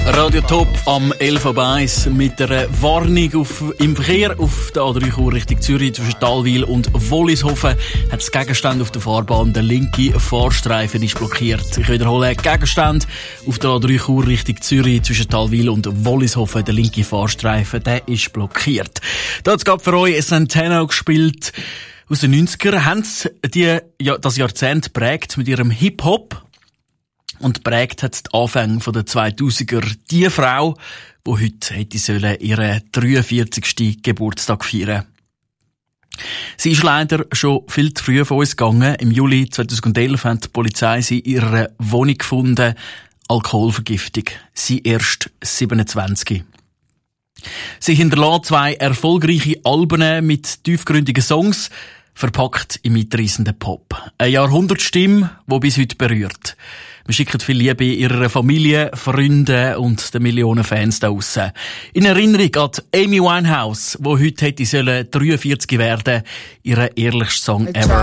Radio Top am 11.01 mit einer Warnung im Verkehr auf der A3 Chur Richtung Zürich zwischen Talwil und Wollishofen. Hat das Gegenstand auf der Fahrbahn, der linke Fahrstreifen ist blockiert. Ich wiederhole, Gegenstand auf der A3 Chur Richtung Zürich zwischen Talwil und Wollishofen, der linke Fahrstreifen, der ist blockiert. Da hat's gerade für euch Santana gespielt. Aus den 90ern haben sie das Jahrzehnt prägt mit ihrem Hip-Hop. Und prägt hat die Anfänge der 2000er die Frau, die heute hätte sollen ihren 43. Geburtstag feiern. Sie ist leider schon viel zu früh von uns gegangen. Im Juli 2011 hat die Polizei sie in ihrer Wohnung gefunden. Alkoholvergiftung. Sie erst 27. Sie hinterlässt 2 erfolgreiche Alben mit tiefgründigen Songs, verpackt im mitreissenden Pop. Eine Jahrhundertstimme, die bis heute berührt. Wir schicken viel Liebe ihrer Familie, Freunden und den Millionen Fans da draussen. In Erinnerung an Amy Winehouse, die heute hätte 43 werden, ihren ehrlichsten Song ever.